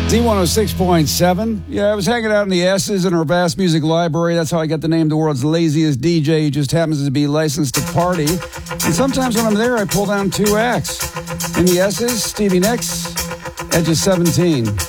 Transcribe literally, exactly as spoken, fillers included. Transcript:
Z one oh six point seven. Yeah, I was hanging out in the S's in our vast music library. That's how I got the name the world's laziest D J who just happens to be licensed to party. And sometimes when I'm there, I pull down two acts. In the S's, Stevie Nicks, Edge of seventeen.